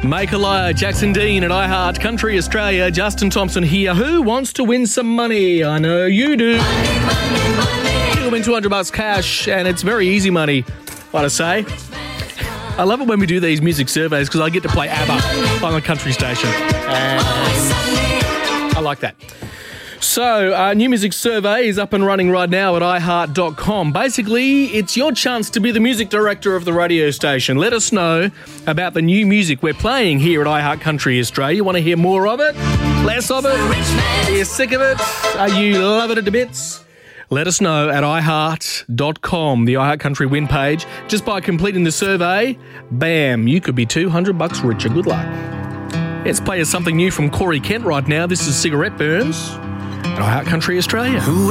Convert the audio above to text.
Make a Liar, Jackson Dean at iHeart Country Australia. Justin Thompson here. Who wants to win some money? I know you do. You'll win $200 cash, and it's very easy money, what I say. I love it when we do these music surveys because I get to play ABBA on the country station. I like that. So, our new music survey is up and running right now at iHeart.com. Basically, it's your chance to be the music director of the radio station. Let us know about the new music we're playing here at iHeart Country Australia. You want to hear more of it? Less of it? Are you sick of it? Are you loving it to bits? Let us know at iHeart.com, the iHeart Country win page. Just by completing the survey, bam, you could be $200 richer. Good luck. Let's play us something new from Corey Kent right now. This is Cigarette Burns at iHeart Country Australia.